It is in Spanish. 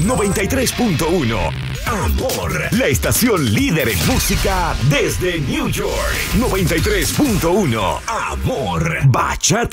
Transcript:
93.1 Amor, la estación líder en música desde New York. 93.1 Amor, bachata